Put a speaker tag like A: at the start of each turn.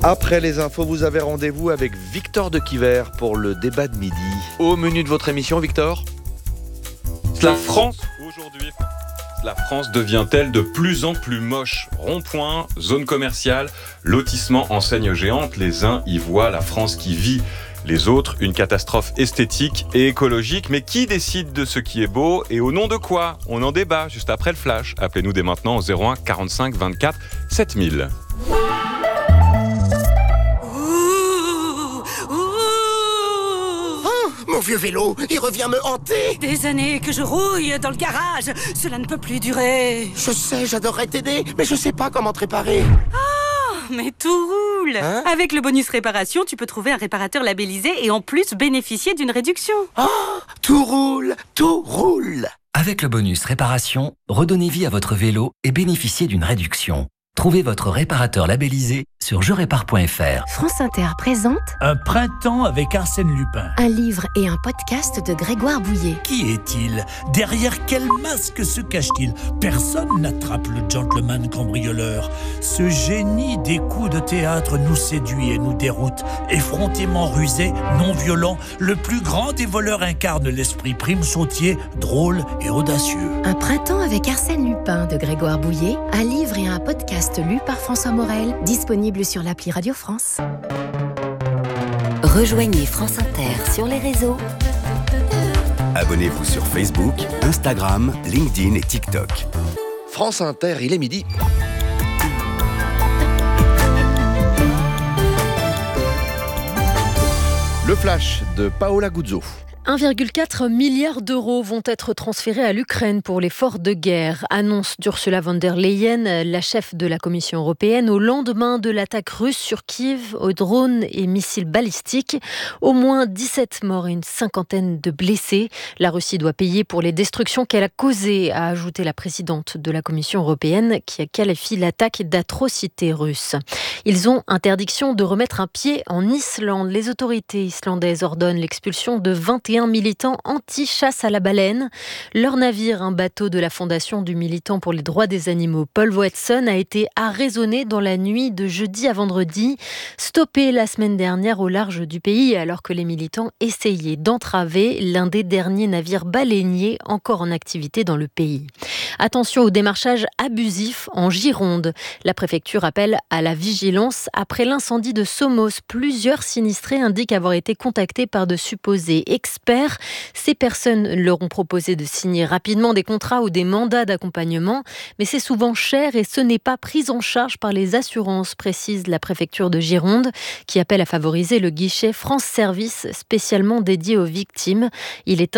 A: Après les infos, vous avez rendez-vous avec Victor de Quiver pour le débat de midi. Au menu de votre émission, Victor ?
B: La France, aujourd'hui, la France devient-elle de plus en plus moche ? Rond-point, zone commerciale, lotissement, enseignes géantes, les uns y voient la France qui vit. Les autres, une catastrophe esthétique et écologique. Mais qui décide de ce qui est beau et au nom de quoi ? On en débat juste après le flash. Appelez-nous dès maintenant au 01 45 24 7000.
C: Mon vieux vélo, il revient me hanter.
D: Des années que je rouille dans le garage. Cela ne peut plus durer.
C: Je sais, j'adorerais t'aider, mais je sais pas comment te réparer.
D: Mais tout roule. Avec le bonus réparation, tu peux trouver un réparateur labellisé et en plus bénéficier d'une réduction.
C: Tout roule, tout roule.
E: Avec le bonus réparation, redonnez vie à votre vélo et bénéficiez d'une réduction. Trouvez votre réparateur labellisé sur jerépare.fr.
F: France Inter présente
G: Un printemps avec Arsène Lupin.
F: un livre et un podcast de Grégoire Bouillet.
G: Qui est-il ? Derrière quel masque se cache-t-il ? Personne n'attrape le gentleman cambrioleur. Ce génie des coups de théâtre nous séduit et nous déroute. Effrontément rusé, non violent, le plus grand des voleurs incarne l'esprit prime sautier, drôle et audacieux.
F: Un printemps avec Arsène Lupin de Grégoire Bouillet, un livre et un podcast lu par François Morel, disponible sur l'appli Radio France.
H: Rejoignez France Inter sur les réseaux.
I: Abonnez-vous sur Facebook, Instagram, LinkedIn et TikTok.
A: France Inter, il est midi. Le flash de Paola Guzzo.
J: 1,4 milliard d'euros vont être transférés à l'Ukraine pour l'effort de guerre, annonce d'Ursula von der Leyen, la chef de la Commission européenne, au lendemain de l'attaque russe sur Kiev aux drones et missiles balistiques. Au moins 17 morts et une cinquantaine de blessés. La Russie doit payer pour les destructions qu'elle a causées, a ajouté la présidente de la Commission européenne, qui a qualifié l'attaque d'atrocité russe. Ils ont interdiction de remettre un pied en Islande. Les autorités islandaises ordonnent l'expulsion de 21 militants anti-chasse à la baleine. Leur navire, un bateau de la fondation du militant pour les droits des animaux Paul Watson, a été arraisonné dans la nuit de jeudi à vendredi, stoppé la semaine dernière au large du pays alors que les militants essayaient d'entraver l'un des derniers navires baleiniers encore en activité dans le pays. Attention au démarchage abusif en Gironde. La préfecture appelle à la vigilance après l'incendie de Somos. Plusieurs sinistrés indiquent avoir été contactés par de supposés experts. Ces personnes leur ont proposé de signer rapidement des contrats ou des mandats d'accompagnement, mais c'est souvent cher et ce n'est pas pris en charge par les assurances, précise la préfecture de Gironde, qui appelle à favoriser le guichet France Service spécialement dédié aux victimes. Il est